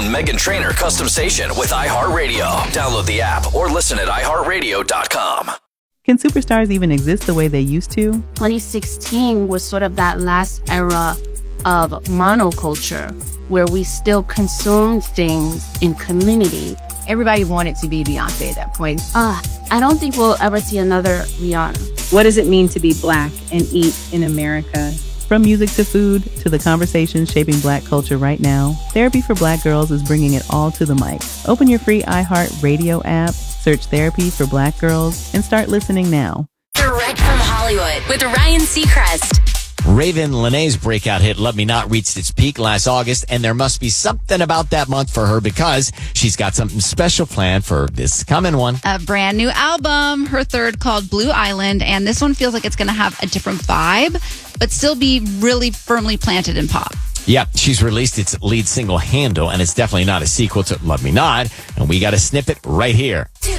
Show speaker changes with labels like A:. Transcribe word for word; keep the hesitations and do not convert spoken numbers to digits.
A: Meghan Trainor custom station with iHeartRadio. Download the app or listen at i heart radio dot com.
B: Can superstars even exist the way they used to?
C: twenty sixteen was sort of that last era of monoculture where we still consumed things in community.
D: Everybody wanted to be Beyonce at that point.
C: Uh, I don't think we'll ever see another Rihanna.
E: What does it mean to be Black and eat in America?
B: From music to food to the conversations shaping Black culture right now, Therapy for Black Girls is bringing it all to the mic. Open your free iHeartRadio app, search Therapy for Black Girls, and start listening now.
F: Direct from Hollywood with Ryan Seacrest.
G: Raven Lenae's breakout hit Love Me Not reached its peak last August, and there must be something about that month for her because she's got something special planned for this coming one.
H: A brand new album, her third, called Blue Island, and this one feels like it's going to have a different vibe, but still be really firmly planted in pop.
G: Yep, she's released its lead single, Handle, and it's definitely not a sequel to Love Me Not, and we got a snippet right here.
F: Two